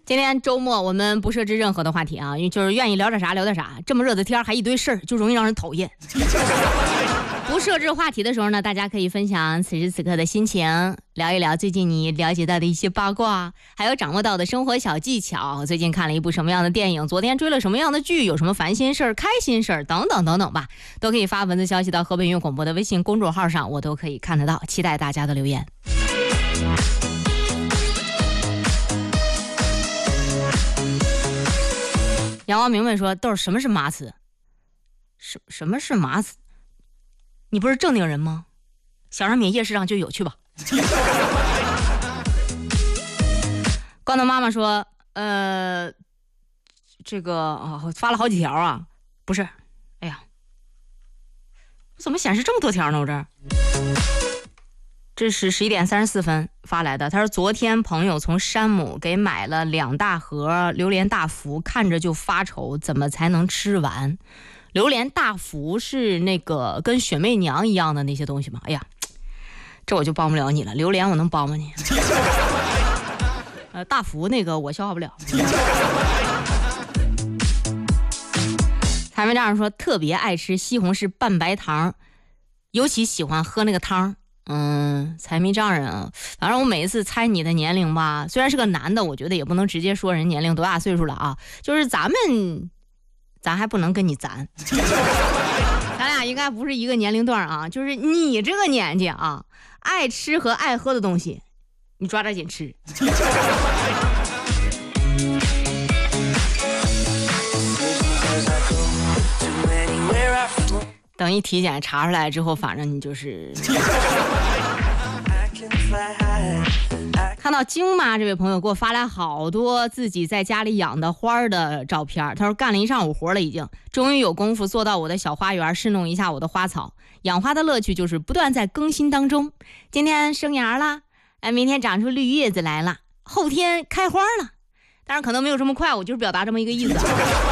今天周末我们不设置任何的话题啊，因为就是愿意聊点啥聊点啥。这么热的天还一堆事儿，就容易让人讨厌。不设置话题的时候呢，大家可以分享此时此刻的心情，聊一聊最近你了解到的一些八卦，还有掌握到的生活小技巧。最近看了一部什么样的电影，昨天追了什么样的剧，有什么烦心事儿、开心事儿等等等等吧，都可以发文字消息到河北音乐广播的微信公众号上，我都可以看得到。期待大家的留言。阳光明媚说：“豆儿，什么是麻子？什么是麻子？你不是正定人吗？想让免夜市上就有去吧。”光头妈妈说：“这个发了好几条啊，不是，哎呀，我怎么显示这么多条呢？我这是11点34分发来的。他说昨天朋友从山姆给买了2大盒榴莲大福，看着就发愁，怎么才能吃完？榴莲大福是那个跟雪媚娘一样的那些东西吗？哎呀，这我就帮不了你了。榴莲我能帮帮你，大福那个我消化不了。财迷丈人说特别爱吃西红柿拌白糖，尤其喜欢喝那个汤。财迷丈人啊，反正我每一次猜你的年龄吧，虽然是个男的，我觉得也不能直接说人年龄多大岁数了啊，就是咱还不能跟你咱俩应该不是一个年龄段啊，就是你这个年纪啊，爱吃和爱喝的东西，你抓紧吃。等一体检查出来之后，反正你就是看到京妈这位朋友给我发来好多自己在家里养的花的照片。他说干了一上午活了，已经终于有功夫做到我的小花园，侍弄一下我的花草。养花的乐趣就是不断在更新当中。今天生芽了，明天长出绿叶子来了，后天开花了。当然可能没有这么快，我就是表达这么一个意思啊。